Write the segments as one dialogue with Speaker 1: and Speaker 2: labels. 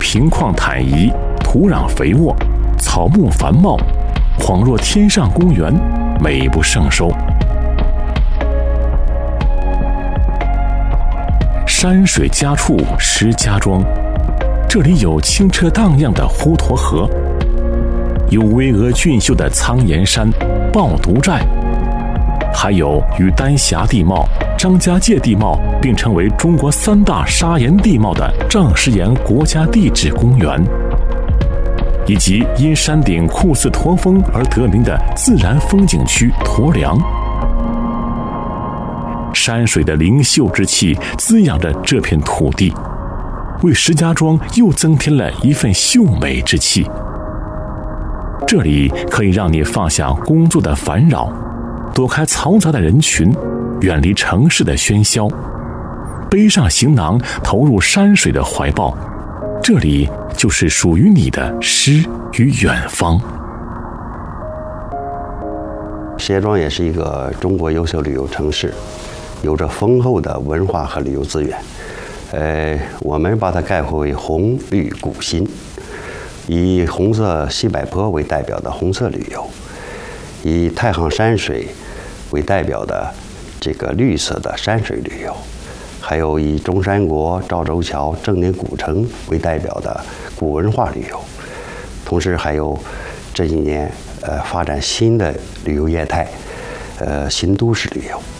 Speaker 1: 平旷坦夷，土壤肥沃，草木繁茂，恍若天上公园，美不胜收。山水家处石家庄，这里有清澈荡漾的滹沱河，有巍峨俊秀的苍岩山、抱犊寨，还有与丹霞地貌、张家界地貌并称为中国3大砂岩地貌的丈石岩国家地质公园，以及因山顶酷似驼峰而得名的自然风景区驼梁。山水的灵秀之气滋养着这片土地，为石家庄又增添了一份秀美之气。这里可以让你放下工作的烦扰，躲开嘈杂的人群，远离城市的喧嚣，背上行囊投入山水的怀抱，这里就是属于你的诗与远方。
Speaker 2: 石家庄也是一个中国优秀旅游城市，有着丰厚的文化和旅游资源。我们把它概括为红绿古新，以红色西柏坡为代表的红色旅游，以太行山水为代表的这个绿色的山水旅游，还有以中山国、赵州桥、正定古城为代表的古文化旅游，同时还有这几年发展新的旅游业态，新都市旅游。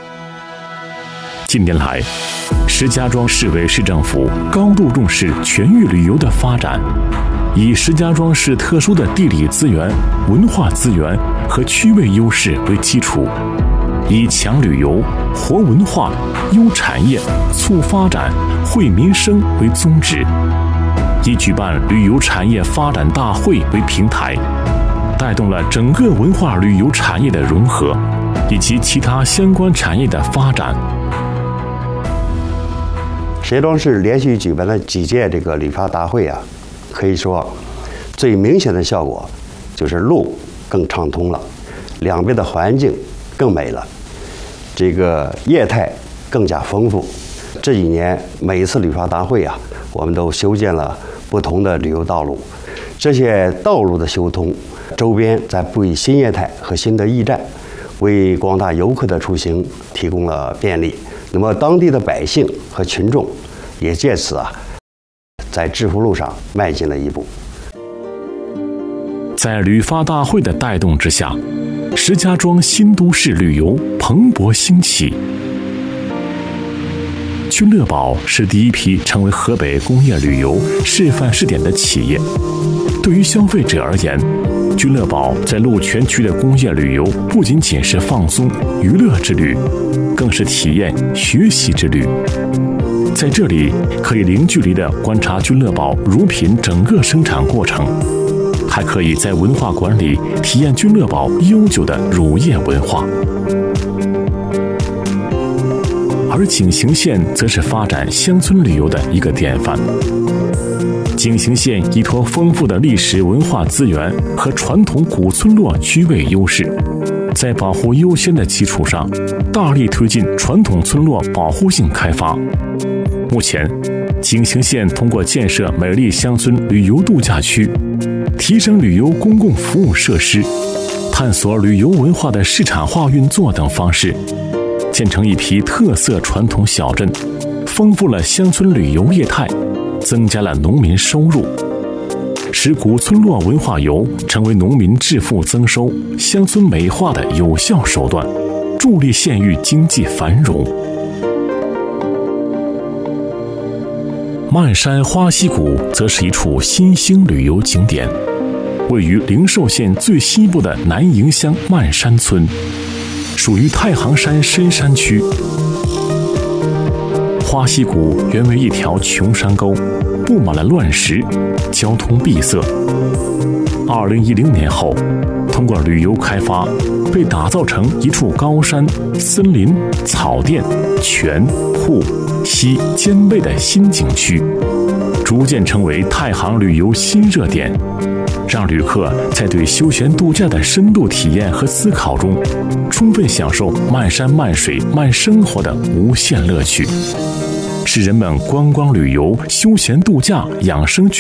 Speaker 1: 近年来，石家庄市委市政府高度重视全域旅游的发展，以石家庄市特殊的地理资源、文化资源和区位优势为基础，以强旅游、活文化、优产业、促发展、惠民生为宗旨，以举办旅游产业发展大会为平台，带动了整个文化旅游产业的融合，以及其他相关产业的发展。
Speaker 2: 石家庄市连续举办了几届这个旅发大会啊，可以说最明显的效果就是路更畅通了，两边的环境更美了，这个业态更加丰富。这几年每一次旅发大会啊，我们都修建了不同的旅游道路，这些道路的修通，周边再布以新业态和新的驿站，为广大游客的出行提供了便利。那么当地的百姓和群众也借此在致富路上迈进了一步。
Speaker 1: 在旅发大会的带动之下，石家庄新都市旅游蓬勃兴起。君乐宝是第一批成为河北工业旅游示范试点的企业。对于消费者而言，君乐宝在鹿泉区的工业旅游不仅仅是放松娱乐之旅，更是体验学习之旅。在这里可以零距离地观察君乐宝乳品整个生产过程，还可以在文化馆里体验君乐宝悠久的乳业文化。而景行县则是发展乡村旅游的一个典范。景行县依托丰富的历史文化资源和传统古村落区位优势，在保护优先的基础上，大力推进传统村落保护性开发。目前，景行县通过建设美丽乡村旅游度假区，提升旅游公共服务设施，探索旅游文化的市场化运作等方式，建成一批特色传统小镇，丰富了乡村旅游业态，增加了农民收入，使古村落文化游成为农民致富增收、乡村美化的有效手段，助力县域经济繁荣。漫山花溪谷则是一处新兴旅游景点，位于灵寿县最西部的南营乡漫山村，属于太行山深山区。花溪谷原为一条穷山沟，布满了乱石，交通闭塞。2010年后，通过旅游开发，被打造成一处高山、森林、草甸、泉、瀑、溪兼备的新景区，逐渐成为太行旅游新热点，让旅客在对休闲度假的深度体验和思考中，充分享受漫山漫水慢生活的无限乐趣，是人们观光旅游、休闲度假、养生